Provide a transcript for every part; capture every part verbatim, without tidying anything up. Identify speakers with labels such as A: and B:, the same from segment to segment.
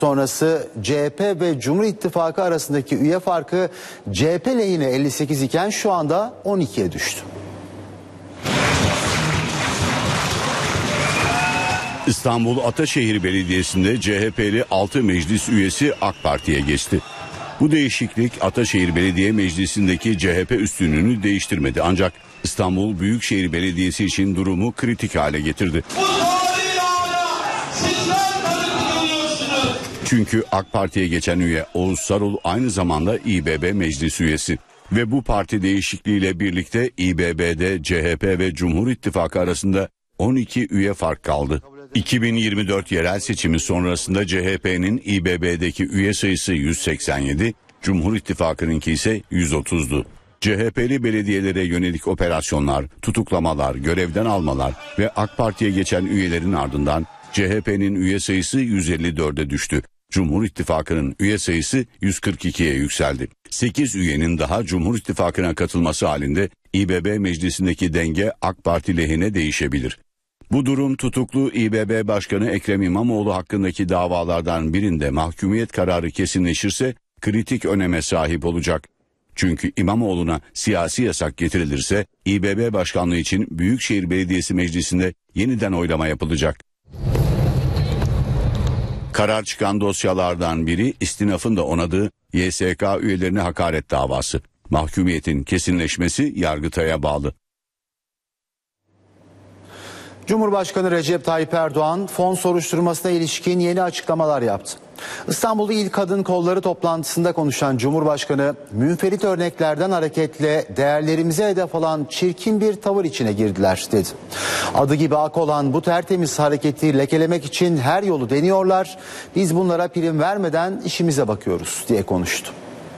A: Sonrası C H P ve Cumhur İttifakı arasındaki üye farkı C H P lehine elli sekiz iken şu anda on ikiye düştü.
B: İstanbul Ataşehir Belediyesi'nde C H P'li altı meclis üyesi AK Parti'ye geçti. Bu değişiklik Ataşehir Belediye Meclisi'ndeki C H P üstünlüğünü değiştirmedi, ancak İstanbul Büyükşehir Belediyesi için durumu kritik hale getirdi. Çünkü AK Parti'ye geçen üye Oğuz Sarul aynı zamanda İ B B meclis üyesi ve bu parti değişikliğiyle birlikte İ B B'de C H P ve Cumhur İttifakı arasında on iki üye fark kaldı. iki bin yirmi dört yerel seçimi sonrasında C H P'nin İ B B'deki üye sayısı yüz seksen yedi, Cumhur İttifakı'nınki ise yüz otuzdu. C H P'li belediyelere yönelik operasyonlar, tutuklamalar, görevden almalar ve AK Parti'ye geçen üyelerin ardından C H P'nin üye sayısı yüz elli dörde düştü. Cumhur İttifakı'nın üye sayısı yüz kırk ikiye yükseldi. sekiz üyenin daha Cumhur İttifakı'na katılması halinde İ B B meclisindeki denge AK Parti lehine değişebilir. Bu durum tutuklu İ B B Başkanı Ekrem İmamoğlu hakkındaki davalardan birinde mahkumiyet kararı kesinleşirse kritik öneme sahip olacak. Çünkü İmamoğlu'na siyasi yasak getirilirse İ B B Başkanlığı için Büyükşehir Belediyesi Meclisi'nde yeniden oylama yapılacak. Karar çıkan dosyalardan biri istinafın da onadığı Y S K üyelerine hakaret davası. Mahkumiyetin kesinleşmesi Yargıtay'a bağlı.
A: Cumhurbaşkanı Recep Tayyip Erdoğan fon soruşturmasına ilişkin yeni açıklamalar yaptı. İstanbul'da İl Kadın Kolları toplantısında konuşan Cumhurbaşkanı, münferit örneklerden hareketle değerlerimize hedef alan çirkin bir tavır içine girdiler dedi. Adı gibi ak olan bu tertemiz hareketi lekelemek için her yolu deniyorlar. Biz bunlara prim vermeden işimize bakıyoruz diye konuştu.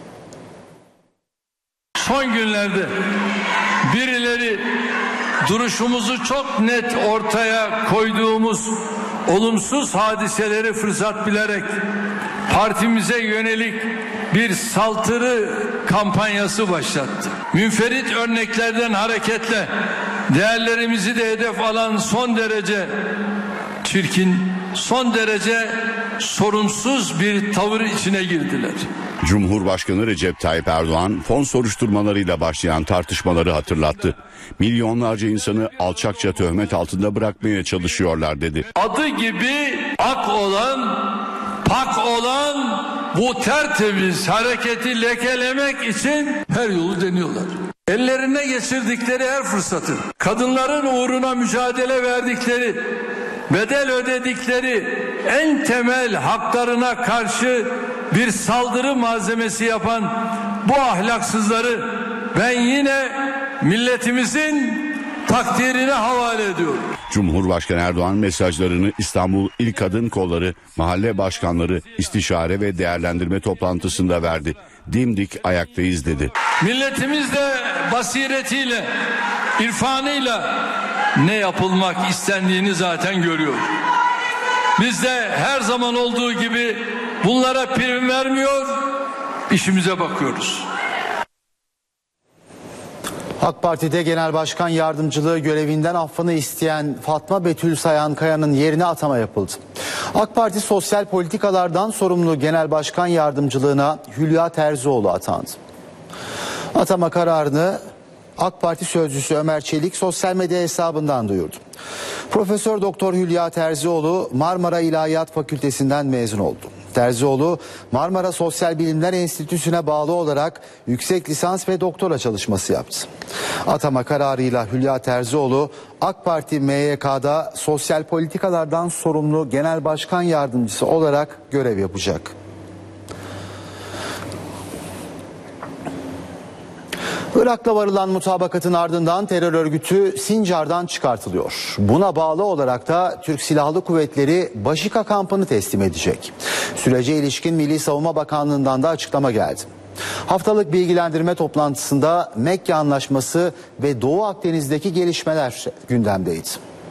C: Son günlerde birileri duruşumuzu çok net ortaya koyduğumuz olumsuz hadiseleri fırsat bilerek partimize yönelik bir saldırı kampanyası başlattı. Münferit örneklerden hareketle değerlerimizi de hedef alan son derece çirkin, son derece sorumsuz bir tavır içine girdiler.
B: Cumhurbaşkanı Recep Tayyip Erdoğan fon soruşturmalarıyla başlayan tartışmaları hatırlattı. Milyonlarca insanı alçakça töhmet altında bırakmaya çalışıyorlar dedi.
C: Adı gibi ak olan, pak olan bu tertemiz hareketi lekelemek için her yolu deniyorlar. Ellerine geçirdikleri her fırsatı, kadınların uğruna mücadele verdikleri, bedel ödedikleri en temel haklarına karşı bir saldırı malzemesi yapan bu ahlaksızları ben yine milletimizin takdirine havale ediyorum.
B: Cumhurbaşkanı Erdoğan mesajlarını İstanbul İl Kadın Kolları, mahalle başkanları, istişare ve değerlendirme toplantısında verdi. Dimdik ayaktayız dedi.
C: Milletimiz de basiretiyle, irfanıyla ne yapılmak istendiğini zaten görüyor. Biz de her zaman olduğu gibi bunlara prim vermiyor, işimize bakıyoruz.
A: AK Parti'de Genel Başkan Yardımcılığı görevinden affını isteyen Fatma Betül Sayankaya'nın yerine atama yapıldı. AK Parti Sosyal Politikalardan sorumlu Genel Başkan Yardımcılığına Hülya Terzioğlu atandı. Atama kararını AK Parti sözcüsü Ömer Çelik sosyal medya hesabından duyurdu. Profesör Doktor Hülya Terzioğlu Marmara İlahiyat Fakültesinden mezun oldu. Terzioğlu Marmara Sosyal Bilimler Enstitüsü'ne bağlı olarak yüksek lisans ve doktora çalışması yaptı. Atama kararıyla Hülya Terzioğlu AK Parti M Y K'da sosyal politikalardan sorumlu Genel Başkan Yardımcısı olarak görev yapacak. Irak'la varılan mutabakatın ardından terör örgütü Sincar'dan çıkartılıyor. Buna bağlı olarak da Türk Silahlı Kuvvetleri Başika kampını teslim edecek. Sürece ilişkin Milli Savunma Bakanlığı'ndan da açıklama geldi. Haftalık bilgilendirme toplantısında Mekke Anlaşması ve Doğu Akdeniz'deki gelişmeler gündemdeydi.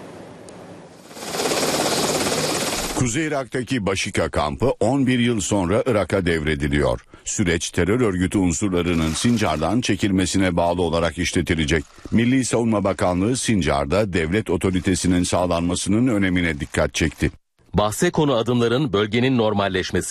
B: Kuzey Irak'taki Başika kampı on bir yıl sonra Irak'a devrediliyor. Süreç terör örgütü unsurlarının Sincar'dan çekilmesine bağlı olarak işletilecek. Milli Savunma Bakanlığı Sincar'da devlet otoritesinin sağlanmasının önemine dikkat çekti.
D: Bahse konu adımların bölgenin normalleşmesi.